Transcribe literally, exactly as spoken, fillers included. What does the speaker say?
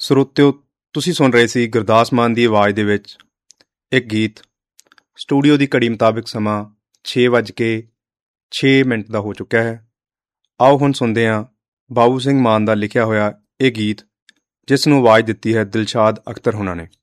ਸਰੋਤਿਓ, ਤੁਸੀਂ ਸੁਣ ਰਹੇ ਸੀ ਗੁਰਦਾਸ ਮਾਨ ਦੀ ਆਵਾਜ਼ ਦੇ ਵਿੱਚ ਇੱਕ ਗੀਤ। ਸਟੂਡੀਓ ਦੀ ਘੜੀ ਮੁਤਾਬਿਕ ਸਮਾਂ ਛੇ ਵੱਜ ਕੇ ਛੇ ਮਿੰਟ ਦਾ ਹੋ ਚੁੱਕਿਆ ਹੈ। ਆਓ ਹੁਣ ਸੁਣਦੇ ਹਾਂ ਬਾਬੂ ਸਿੰਘ ਮਾਨ ਦਾ ਲਿਖਿਆ ਹੋਇਆ ਇਹ ਗੀਤ, ਜਿਸ ਨੂੰ ਆਵਾਜ਼ ਦਿੱਤੀ ਹੈ ਦਿਲਸ਼ਾਦ ਅਖਤਰ ਹੋਣਾ ਨੇ।